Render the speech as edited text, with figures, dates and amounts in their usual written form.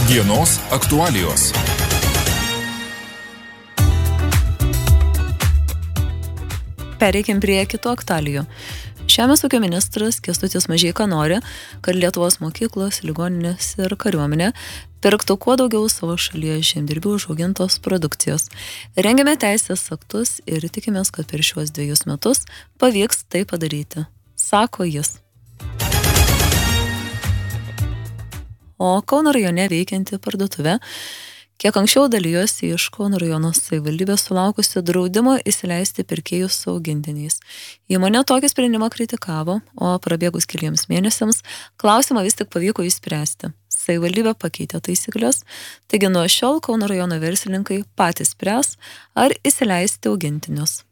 Dienos aktualijos. Pereikim prie kitų aktualijų. Žemės ūkio ministras Kęstutis Mažeika nori, kad Lietuvos mokyklos, ligoninės ir kariuomenė pirktų kuo daugiau savo šalies žemdirbių užaugintos produkcijos. Rengiame teisės aktus ir tikimės, kad per šiuos 2 metus pavyks tai padaryti, sako jis. O Kauno rajone veikianti parduotuvė kiek anksčiau dalijosi iš Kauno rajono savivaldybės sulaukusi draudimo įsileisti pirkėjus su augintiniais. Įmonė tokį sprendimą kritikavo, o prabėgus keliems mėnesiams klausimą vis tik pavyko išspręsti. Savivaldybė pakeitė taisyklės, taigi nuo šiol Kauno rajono verslininkai patys spręs, ar įsileisti augintinius.